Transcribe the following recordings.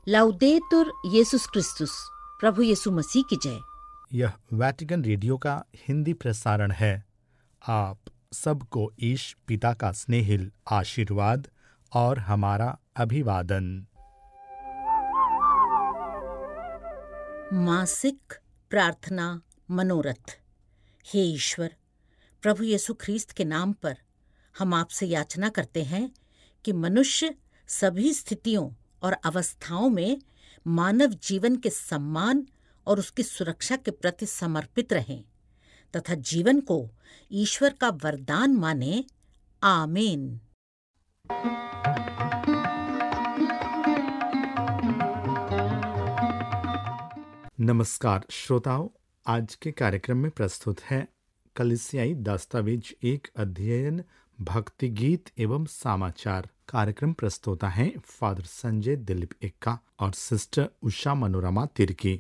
लाउदेतुर येसुस क्रिस्तुस, प्रभु यीशु मसीह की जय। यह वैटिकन रेडियो का हिंदी प्रसारण है। आप सबको ईश पिता का स्नेहिल आशीर्वाद और हमारा अभिवादन। मासिक प्रार्थना मनोरथ। हे ईश्वर, प्रभु यीशु ख्रीस्त के नाम पर हम आपसे याचना करते हैं कि मनुष्य सभी स्थितियों और अवस्थाओं में मानव जीवन के सम्मान और उसकी सुरक्षा के प्रति समर्पित रहें तथा जीवन को ईश्वर का वरदान माने। आमीन। नमस्कार श्रोताओं, आज के कार्यक्रम में प्रस्तुत है कलीसियाई दस्तावेज एक अध्ययन, भक्ति गीत एवं समाचार। कार्यक्रम प्रस्तुता हैं फादर संजय दिलीप एक्का और सिस्टर उषा मनोरमा तिर्की।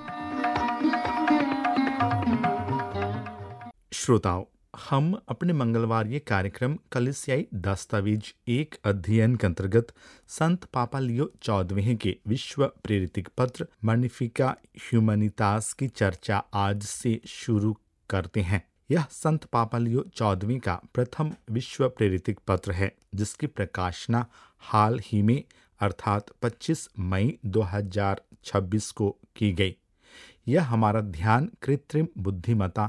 श्रोताओं, हम अपने मंगलवार ये कार्यक्रम कलीसियाई दस्तावेज एक अध्ययन के अंतर्गत संत पापा लियो 14वें के विश्व प्रेरित पत्र मैग्निफिका ह्यूमैनितास की चर्चा आज से शुरू करते हैं। यह संत पापा लियो 14वें का प्रथम विश्व प्रेरित पत्र है, जिसकी प्रकाशना हाल ही में अर्थात 25 मई 2026 को की गई। यह हमारा ध्यान कृत्रिम बुद्धिमत्ता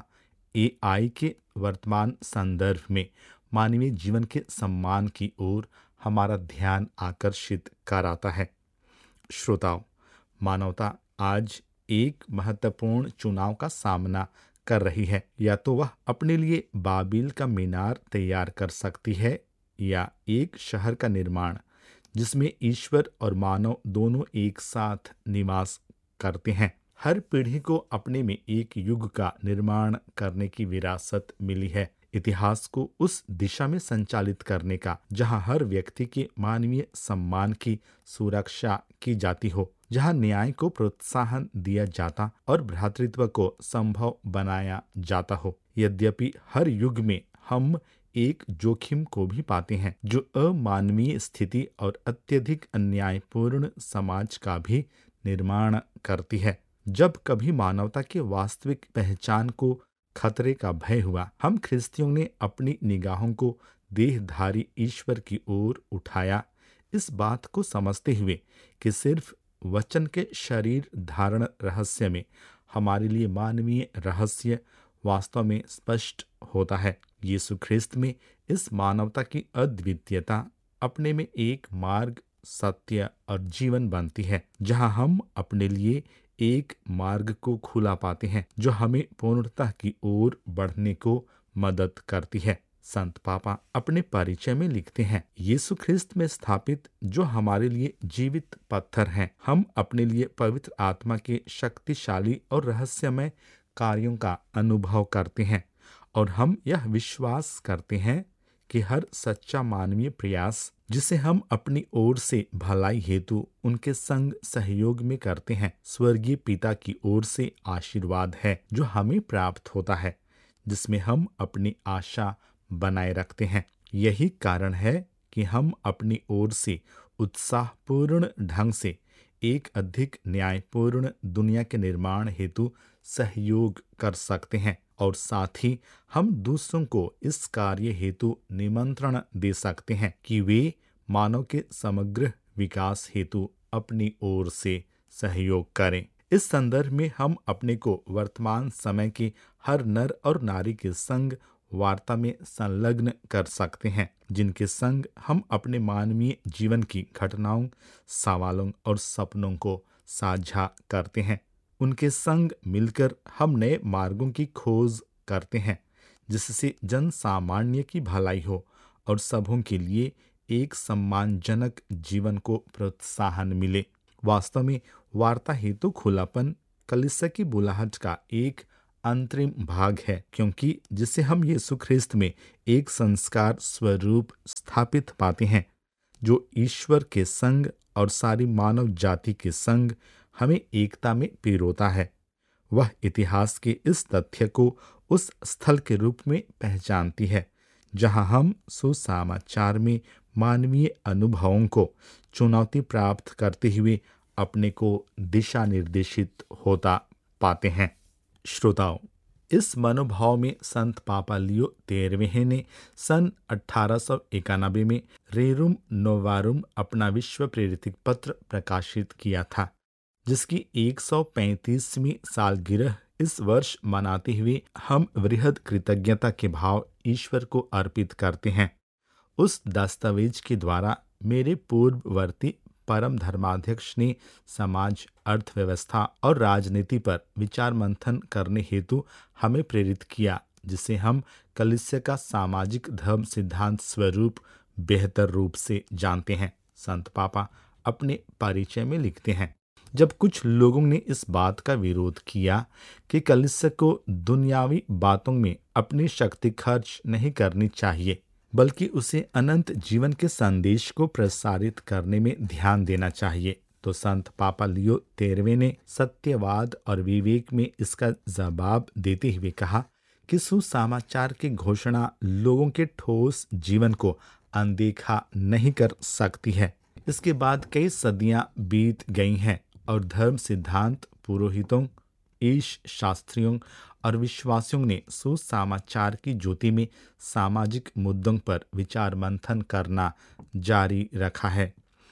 AI के वर्तमान संदर्भ में मानवीय जीवन के सम्मान की ओर हमारा ध्यान आकर्षित कराता है। श्रोताओं, मानवता आज एक महत्वपूर्ण चुनाव का सामना कर रही है। या तो वह अपने लिए बाबिल का मीनार तैयार कर सकती है या एक शहर का निर्माण जिसमें ईश्वर और मानव दोनों एक साथ निवास करते हैं। हर पीढ़ी को अपने में एक युग का निर्माण करने की विरासत मिली है, इतिहास को उस दिशा में संचालित करने का जहां हर व्यक्ति के मानवीय सम्मान की सुरक्षा की जाती हो, जहां न्याय को प्रोत्साहन दिया जाता और भ्रातृत्व को संभव बनाया जाता हो। यद्यपि हर युग में हम एक जोखिम को भी पाते हैं जो अमानवीय स्थिति और अत्यधिक अन्यायपूर्ण समाज का भी निर्माण करती है। जब कभी मानवता की वास्तविक पहचान को खतरे का भय हुआ, हम ख्रिस्तियों ने अपनी निगाहों को देहधारी ईश्वर की ओर उठाया, इस बात को समझते हुए कि सिर्फ वचन के शरीर धारण रहस्य में हमारे लिए मानवीय रहस्य वास्तव में स्पष्ट होता है। यीशु ख्रिस्त में इस मानवता की अद्वितीयता अपने में एक मार्ग, सत्य और जीवन बनती है, जहां हम अपने लिए एक मार्ग को खुला पाते हैं जो हमें पूर्णता की ओर बढ़ने को मदद करती है। संत पापा अपने परिचय में लिखते हैं, यीशु ख्रिस्त में स्थापित जो हमारे लिए जीवित पत्थर हैं, हम अपने लिए पवित्र आत्मा के शक्तिशाली और रहस्यमय कार्यों का अनुभव करते हैं और हम यह विश्वास करते हैं कि हर सच्चा मानवीय प्रयास जिसे हम अपनी ओर से भलाई हेतु उनके संग सहयोग में करते हैं, स्वर्गीय पिता की ओर से आशीर्वाद है जो हमें प्राप्त होता है, जिसमें हम अपनी आशा बनाए रखते हैं। यही कारण है कि हम अपनी ओर से उत्साहपूर्ण ढंग से एक अधिक न्यायपूर्ण दुनिया के निर्माण हेतु सहयोग कर सकते हैं और साथ ही हम दूसरों को इस कार्य हेतु निमंत्रण दे सकते हैं कि वे मानव के समग्र विकास हेतु अपनी ओर से सहयोग करें। इस संदर्भ में हम अपने को वर्तमान समय के हर नर और नारी के संग वार्ता में संलग्न कर सकते हैं, जिनके संग हम अपने मानवीय जीवन की घटनाओं, सवालों और सपनों को साझा करते हैं। उनके संग मिलकर हम नए मार्गों की खोज करते हैं, जिससे जन सामान्य की भलाई हो और सबों के लिए एक सम्मानजनक जीवन को प्रोत्साहन मिले। वास्तव में वार्ता हेतु खुलापन कलीसिया की बुलाहट का एक अंतरिम भाग है, क्योंकि जिसे हम यीशु ख्रिस्त में एक संस्कार स्वरूप स्थापित पाते हैं जो ईश्वर के संग और सारी मानव जाति के संग हमें एकता में पिरोता है। वह इतिहास के इस तथ्य को उस स्थल के रूप में पहचानती है जहां हम सुसमाचार में मानवीय अनुभवों को चुनौती प्राप्त करते हुए अपने को दिशा निर्देशित होता पाते हैं। श्रोताओं, इस मनोभाव में संत पापा लियो 13वें ने सन 1891 में रेरुम नोवारुम अपना विश्व प्रेरित पत्र प्रकाशित किया था, जिसकी 135वीं सालगिरह इस वर्ष मनाते हुए हम वृहद कृतज्ञता के भाव ईश्वर को अर्पित करते हैं। उस दस्तावेज के द्वारा मेरे पूर्ववर्ती परम धर्माध्यक्ष ने समाज, अर्थव्यवस्था और राजनीति पर विचार मंथन करने हेतु हमें प्रेरित किया, जिसे हम कलीसिया का सामाजिक धर्म सिद्धांत स्वरूप बेहतर रूप से जानते हैं। संत पापा अपने परिचय में लिखते हैं, जब कुछ लोगों ने इस बात का विरोध किया कि कलीसिया को दुनियावी बातों में अपनी शक्ति खर्च नहीं करनी चाहिए, बल्कि उसे अनंत जीवन के संदेश को प्रसारित करने में ध्यान देना चाहिए, तो संत पापा लियो 13वें ने सत्यवाद और विवेक में इसका जवाब देते हुए कहा कि सुसमाचार की घोषणा लोगों के ठोस जीवन को अनदेखा नहीं कर सकती है। इसके बाद कई सदियां बीत गई हैं और धर्म सिद्धांत, पुरोहितों, ईश शास्त्रियों और विश्वासियों ने सुसमाचार की ज्योति में सामाजिक मुद्दों पर विचार मंथन करना जारी रखा है।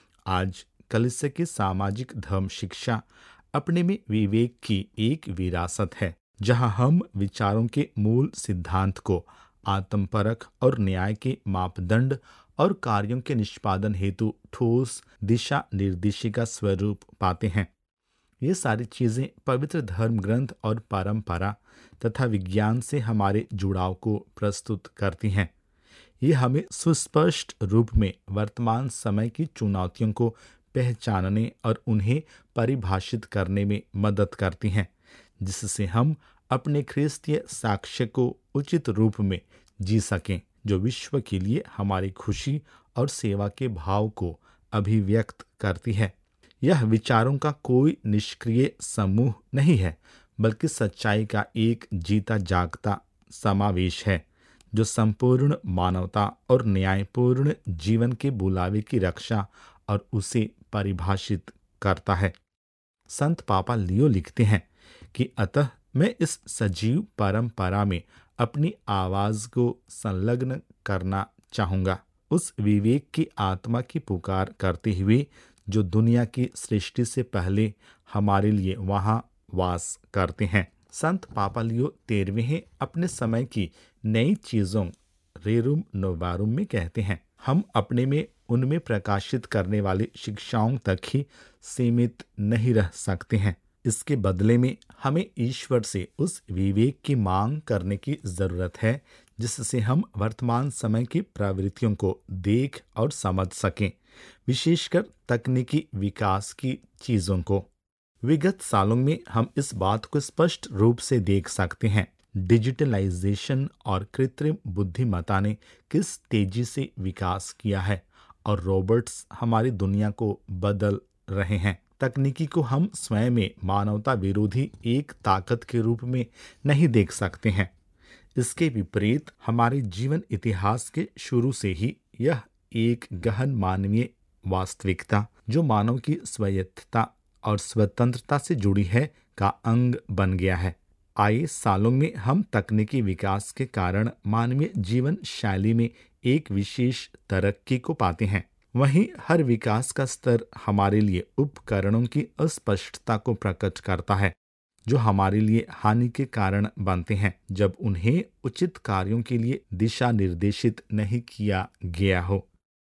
आज कलीसिया की सामाजिक धर्म शिक्षा अपने में विवेक की एक विरासत है, जहां हम विचारों के मूल सिद्धांत को आत्मपरख और न्याय के मापदंड और कार्यों के निष्पादन हेतु ठोस दिशा निर्देशिका स्वरूप पाते हैं। ये सारी चीजें पवित्र धर्म ग्रंथ और परंपरा तथा विज्ञान से हमारे जुड़ाव को प्रस्तुत करती हैं। ये हमें सुस्पष्ट रूप में वर्तमान समय की चुनौतियों को पहचानने और उन्हें परिभाषित करने में मदद करती हैं, जिससे हम अपने ख्रिस्तीय साक्ष्य को उचित रूप में जी सकें, जो विश्व के लिए हमारी खुशी और सेवा के भाव को अभिव्यक्त करती है। यह विचारों का कोई निष्क्रिय समूह नहीं है, बल्कि सच्चाई का एक जीता जागता समावेश है, जो संपूर्ण मानवता और न्यायपूर्ण जीवन के बुलावे की रक्षा और उसे परिभाषित करता है। संत पापा लियो लिखते हैं कि अतः मैं इस सजीव परंपरा में अपनी आवाज को संलग्न करना चाहूंगा, उस विवेक की आत्मा की पुकार करते हुए जो दुनिया की सृष्टि से पहले हमारे लिए वहां वास करते हैं। संत पापा लियो 13वें अपने समय की नई चीजों रेरुम नोवारुम में कहते हैं, हम अपने में उनमें प्रकाशित करने वाली शिक्षाओं तक ही सीमित नहीं रह सकते हैं। इसके बदले में हमें ईश्वर से उस विवेक की मांग करने की जरूरत है, जिससे हम वर्तमान समय की प्रवृत्तियों को देख और समझ सकें, विशेषकर तकनीकी विकास की चीजों को। विगत सालों में हम इस बात को स्पष्ट रूप से देख सकते हैं, डिजिटलाइजेशन और कृत्रिम बुद्धिमत्ता ने किस तेजी से विकास किया है और रोबोट्स हमारी दुनिया को बदल रहे हैं। तकनीकी को हम स्वयं में मानवता विरोधी एक ताकत के रूप में नहीं देख सकते हैं। इसके विपरीत हमारे जीवन इतिहास के शुरू से ही यह एक गहन मानवीय वास्तविकता, जो मानव की स्वायत्तता और स्वतंत्रता से जुड़ी है, का अंग बन गया है। आए सालों में हम तकनीकी विकास के कारण मानवीय जीवन शैली में एक विशेष तरक्की को पाते हैं। वहीं हर विकास का स्तर हमारे लिए उपकरणों की अस्पष्टता को प्रकट करता है, जो हमारे लिए हानि के कारण बनते हैं जब उन्हें उचित कार्यों के लिए दिशा निर्देशित नहीं किया गया हो।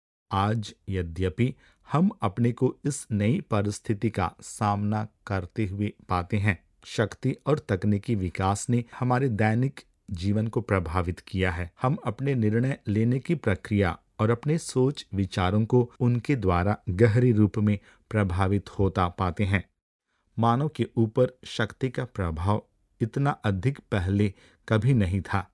आज यद्यपि हम अपने को इस नई परिस्थिति का सामना करते हुए पाते हैं, शक्ति और तकनीकी विकास ने हमारे दैनिक जीवन को प्रभावित किया है। हम अपने निर्णय लेने की प्रक्रिया और अपने सोच विचारों को उनके द्वारा गहरे रूप में प्रभावित होता पाते हैं। मानव के ऊपर शक्ति का प्रभाव इतना अधिक पहले कभी नहीं था।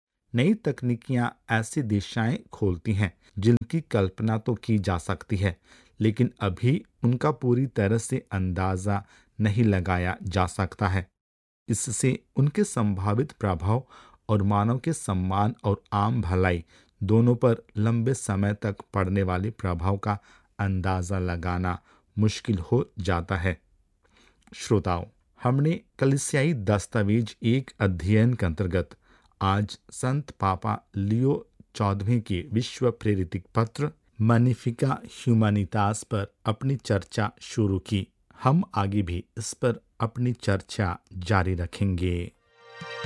नई तकनीकियां ऐसी दिशाएं खोलती हैं जिनकी कल्पना तो की जा सकती है, लेकिन अभी उनका पूरी तरह से अंदाजा नहीं लगाया जा सकता है। इससे उनके संभावित प्रभाव और मानव के सम्मान और आम भलाई दोनों पर लंबे समय तक पड़ने वाले प्रभाव का अंदाजा लगाना मुश्किल हो जाता है। श्रोताओं, हमने कलीसियाई दस्तावेज एक अध्ययन के अंतर्गत आज संत पापा लियो 14वें के विश्व प्रेरित पत्र मैग्निफिका ह्यूमैनितास पर अपनी चर्चा शुरू की। हम आगे भी इस पर अपनी चर्चा जारी रखेंगे।